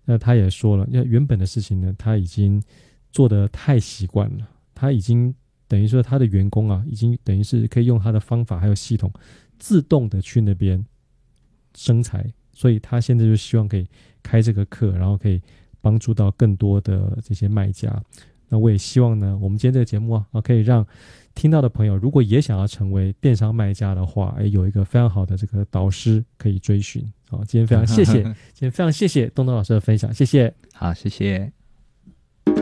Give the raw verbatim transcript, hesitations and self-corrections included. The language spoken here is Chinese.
那他也说了，那原本的事情呢，他已经做得太习惯了，他已经等于说他的员工啊，已经等于是可以用他的方法还有系统自动的去那边生财，所以他现在就希望可以开这个课，然后可以帮助到更多的这些卖家。那我也希望呢，我们今天这个节目啊，可以让听到的朋友，如果也想要成为电商卖家的话，哎，有一个非常好的这个导师可以追寻。好，今天非常谢谢，今天非常谢谢东东老师的分享，谢谢。 好，谢谢。